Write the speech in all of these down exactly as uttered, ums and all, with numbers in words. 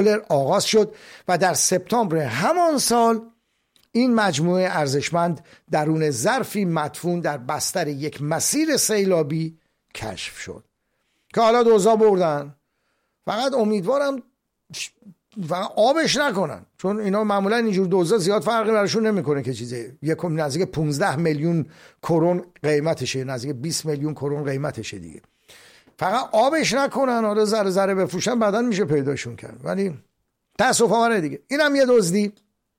دلار آغاز شد و در سپتامبر همان سال این مجموعه ارزشمند درون ظرفی مدفون در بستر یک مسیر سیلابی کشف شد که حالا دوزا بردن. فقط امیدوارم و آبش نکنن، چون اینا معمولا اینجور دوزا زیاد فرقی براشون نمیکنه که چیزه یک نزدیک پانزده میلیون کرون قیمتشه، نزدیک بیست میلیون کرون قیمتشه دیگه. فقط آبش نکنن، حالا ذره ذره بفروشن بعداً میشه پیداشون کرد، ولی تاسف آوره دیگه. اینم یه دزدی.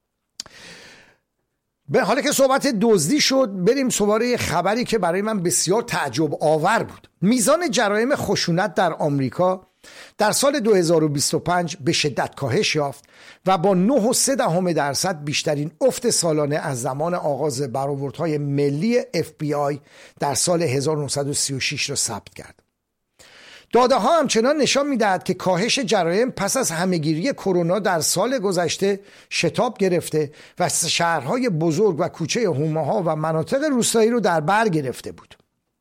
به حالا که صحبت دزدی شد، بریم سواره خبری که برای من بسیار تعجب آور بود. میزان جرایم خشونت در آمریکا در سال دو هزار و بیست و پنج به شدت کاهش یافت و با نه و سه دهم درصد بیشترین افت سالانه از زمان آغاز برآوردهای ملی اف بی آی در سال هزار و نهصد و سی و شش را ثبت کرد. داده ها همچنان نشان می‌دهد که کاهش جرایم پس از همهگیری کرونا در سال گذشته شتاب گرفته و شهرهای بزرگ و کوچه حومه‌ها و مناطق روستایی رو در بر گرفته بود.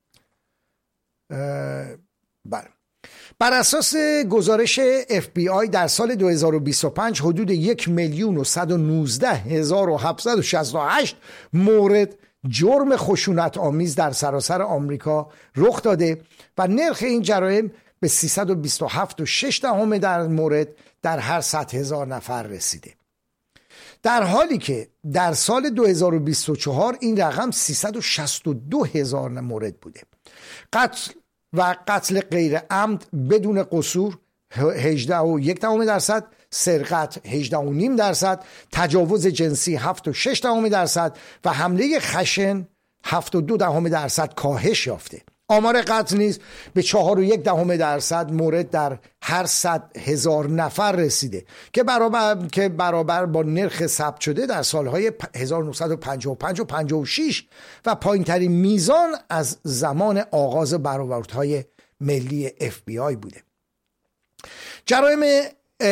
بله. بر اساس گزارش اف بی آی در سال دو هزار و بیست و پنج حدود یک میلیون و صد و نوزده هزار و هفتصد و شصت و هشت مورد جرم خشونت آمیز در سراسر آمریکا رخ داده و نرخ این جرایم به سیصد و بیست و هفت و شش دهم در مورد در هر صد هزار نفر رسیده، در حالی که در سال دو هزار و بیست و چهار این رقم سیصد و شصت و دو هزار مورد بوده. قتل و قتل غیر عمد بدون قصور هجده و یک دهم درصد، سرقت هجده و نیم درصد، تجاوز جنسی هفت و شش دهم درصد و حمله خشن هفت و دو دهم درصد کاهش یافته. آمار قتل نیز به چهار و یک دهم درصد مورد در هر صد هزار نفر رسیده که برابر که برابر با نرخ ثبت شده در سالهای هزار و نهصد و پنجاه و پنج و پنجاه و شش و پایین‌ترین میزان از زمان آغاز برآوردهای ملی اف بی آی بوده. جرایم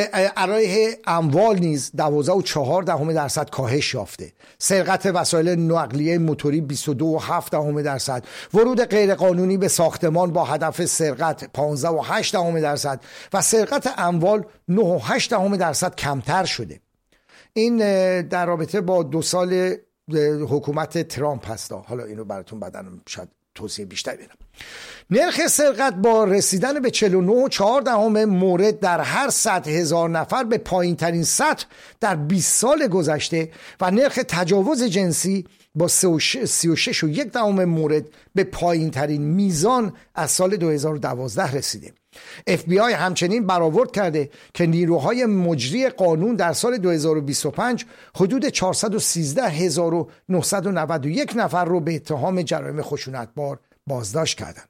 علیه اموال نیز دوازده و چهار دهم درصد کاهش یافته. سرقت وسایل نقلیه موتوری بیست و دو و هفت دهم درصد، ورود غیرقانونی به ساختمان با هدف سرقت پانزده و هشت دهم درصد و سرقت اموال نه و هشت دهم درصد کمتر شده. این در رابطه با دو سال حکومت ترامپ هست. حالا اینو براتون بعداً شاید توضیح بیشتر بدم. نرخ سرقت با رسیدن به چهل و نه و چهار دهم مورد در هر صد هزار نفر به پایین ترین سطح در بیست سال گذشته و نرخ تجاوز جنسی با سی و شش و یک دهم مورد به پایین ترین میزان از سال دو هزار و دوازده رسیده. اف بی آی همچنین برآورد کرده که نیروهای مجری قانون در سال دو هزار و بیست و پنج حدود چهارصد و سیزده هزار و نهصد و نود و یک نفر رو به اتهام جرایم خشونتبار بازداشت کردند.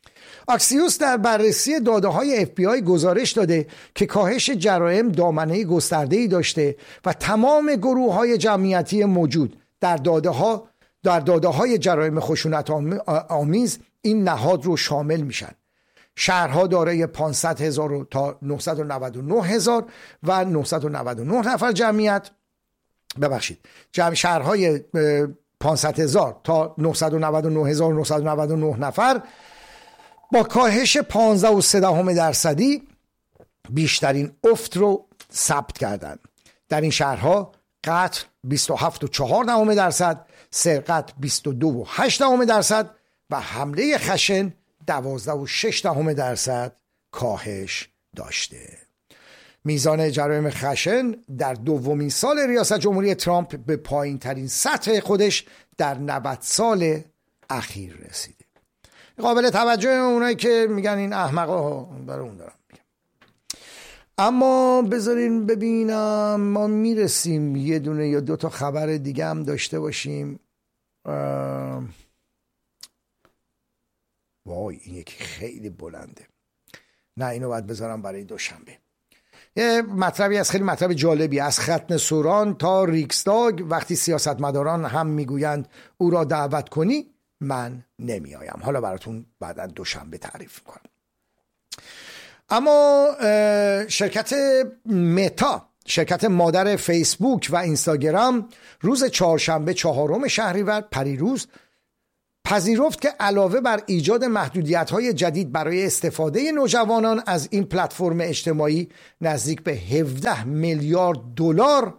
اکسیوس در بررسی داده های اف بی آی گزارش داده که کاهش جرایم دامنه گسترده‌ای داشته و تمام گروه های جمعیتی موجود در داده ها در داده های جرایم خشونت آمیز این نهاد رو شامل میشن. شهرها دارای پانصد هزار تا نهصد و نود و نه هزار و نهصد و نود و نه نفر جمعیت ببخشید جمع شهرهای پانصد هزار تا نهصد و نود و نه هزار و نهصد و نود و نه نفر با کاهش پانزده و سه دهم درصدی بیشترین افت رو ثبت کردند. در این شهرها قتل بیست و هفت و چهار دهم درصد، سرقت بیست و دو و هشت دهم درصد و حمله خشن دوازده و شش دهم درصد کاهش داشته. میزان جرایم خشن در دومین سال ریاست جمهوری ترامپ به پایین ترین سطح خودش در نود سال اخیر رسیده. قابل توجه اونایی که میگن این احمقا ها، برای اون دارم میگم. اما بذارین ببینم ما میرسیم یه دونه یا دو تا خبر دیگه هم داشته باشیم. وای این یکی خیلی بلنده، نه اینو باید بذارم برای دوشنبه. یه مطلبی از خیلی مطلب جالبی از ختن سوران تا ریکستاگ، وقتی سیاستمداران هم میگویند او را دعوت کنی من نمی آیم. حالا براتون بعدا دوشنبه تعریف میکنم. اما شرکت متا، شرکت مادر فیسبوک و اینستاگرام، روز چهارشنبه چهارم شهریور پریروز پذیرفت که علاوه بر ایجاد محدودیت‌های جدید برای استفاده نوجوانان از این پلتفرم اجتماعی، نزدیک به هفده میلیارد دلار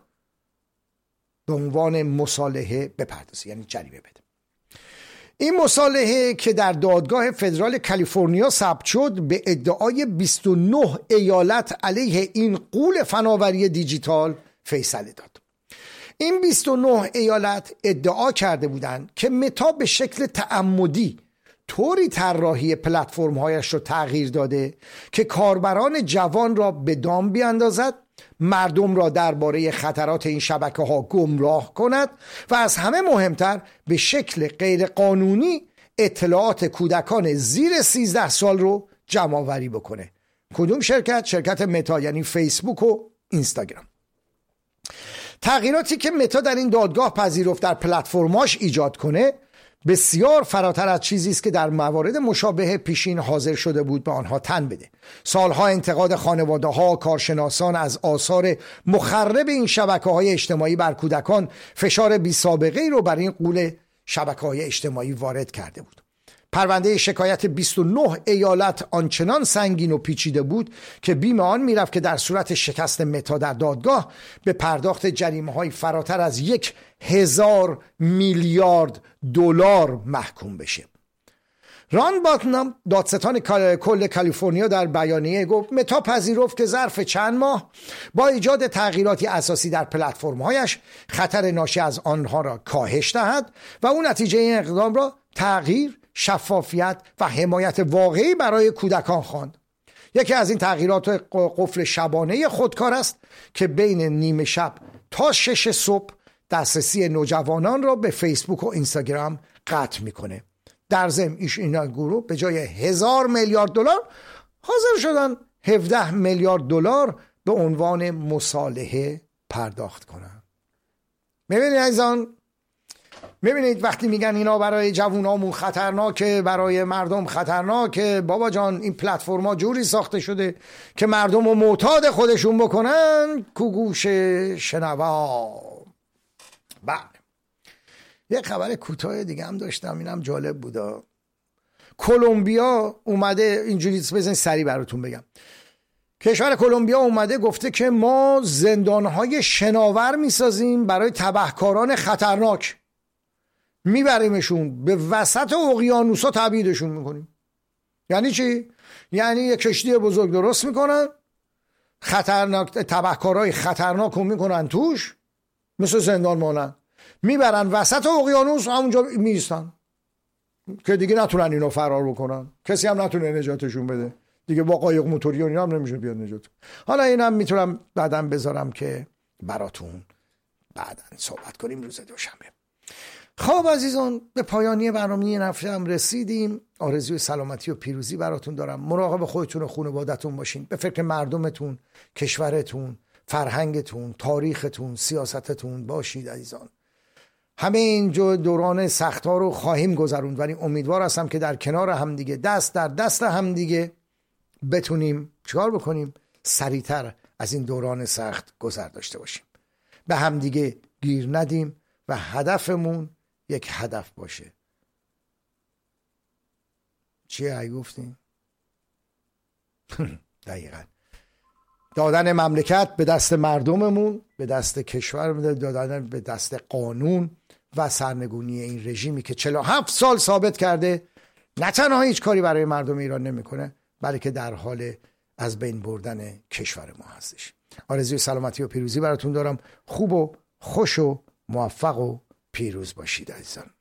به عنوان مصالحه بپردازه، یعنی جریمه بده. این مصالحه که در دادگاه فدرال کالیفرنیا ثبت شد به ادعای بیست و نه ایالت علیه این غول فناوری دیجیتال فیصله داد. این بیست و نه ایالت ادعا کرده بودند که متا به شکل تعمدی طوری طراحی پلتفرم‌هایش را تغییر داده که کاربران جوان را به دام بیاندازد، مردم را درباره خطرات این شبکه‌ها گمراه کند و از همه مهمتر به شکل غیرقانونی اطلاعات کودکان زیر سیزده سال رو جمع‌آوری بکنه. کدوم شرکت؟ شرکت متا، یعنی فیسبوک و اینستاگرام. تغییراتی که متا در این دادگاه پذیرفت در پلتفرماش ایجاد کنه بسیار فراتر از چیزی است که در موارد مشابه پیشین حاضر شده بود به آنها تن بده. سالها انتقاد خانواده‌ها، کارشناسان از آثار مخرب این شبکه‌های اجتماعی بر کودکان فشار بی سابقه‌ای رو بر این غول شبکه‌های اجتماعی وارد کرده بود. پرونده شکایت بیست و نه ایالت آنچنان سنگین و پیچیده بود که بیم آن میرفت که در صورت شکست متا در دادگاه به پرداخت جریمه‌های فراتر از یک هزار میلیارد دلار محکوم بشه. ران باتنام، دادستان کل کالیفرنیا، در بیانیه گفت متا پذیرفت که ظرف چند ماه با ایجاد تغییراتی اساسی در پلتفرم‌هایش خطر ناشی از آنها را کاهش دهد و اون نتیجه این اقدام را تغییر، شفافیت و حمایت واقعی برای کودکان خواند. یکی از این تغییرات قفل شبانه خودکار است که بین نیمه شب تا شش صبح دسترسی نوجوانان را به فیسبوک و اینستاگرام قطع میکنه. در ضمن این گروه به جای هزار میلیارد دلار حاضر شدن هفده میلیارد دلار به عنوان مصالحه پرداخت کنن. میبینید عزیزان، میبینید وقتی میگن اینا برای جوونامون خطرناکه، برای مردم خطرناکه، بابا جان این پلتفرما جوری ساخته شده که مردم رو معتاد خودشون بکنن. کوگوش شنوا. بله، یه خبر کوتاه دیگه هم داشتم، اینم جالب بودا. کلمبیا اومده، اینجوری بزنید سریع براتون بگم. کشور کلمبیا اومده گفته که ما زندانهای شناور میسازیم برای تبهکاران خطرناک، میبریمشون به وسط اقیانوسا تبعیدشون میکنیم. یعنی چی؟ یعنی یک کشتی بزرگ درست میکنن، خطرناک تبهکارای خطرناک رو میکنن توش، مثل زندان مانن، میبرن وسط اقیانوس، همونجا میستن که دیگه نتونن اینو فرار بکنن، کسی هم نتونه نجاتشون بده دیگه. با قایق موتوری و اینا هم نمیشه بیاد نجات. حالا اینم میتونم بعدم بذارم که براتون بعدن صحبت کنیم روز دوشنبه. خب عزیزان، به پایانی برنامه این هفته هم رسیدیم. آرزوی سلامتی و پیروزی براتون دارم. مراقب خودتون و خانواده‌تون باشین. به فکر مردمتون، کشورتون، فرهنگتون، تاریختون، سیاستتون باشید عزیزان. همه این دوران سخت‌ها رو خواهیم گذروند، ولی امیدوار هستم که در کنار همدیگه، دست در دست همدیگه بتونیم چیکار بکنیم؟ سریعتر از این دوران سخت گذر داشته باشیم. به همدیگه گیر ندیم و هدفمون یک هدف باشه. چیه ای گفتیم؟ دقیقاً دادن مملکت به دست مردممون، به دست کشور، دادن به دست قانون و سرنگونی این رژیمی که چهل و هفت سال ثابت کرده نه تنها هیچ کاری برای مردم ایران نمیکنه، بلکه در حال از بین بردن کشور ما هستش. آرزوی سلامتی و پیروزی براتون دارم. خوب و خوش و موفق و پیروز باشید عزیزان.